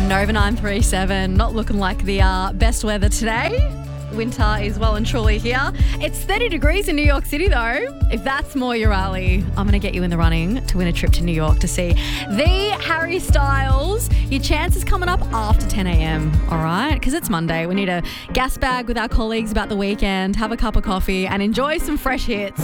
Nova 937, not looking like the best weather today. Winter is well and truly here. It's 30 degrees in New York City though. If that's more your rally, I'm going to get you in the running to win a trip to New York to see the Harry Styles. Your chance is coming up after 10 a.m, all right? Because it's Monday. We need a gas bag with our colleagues about the weekend, have a cup of coffee and enjoy some fresh hits.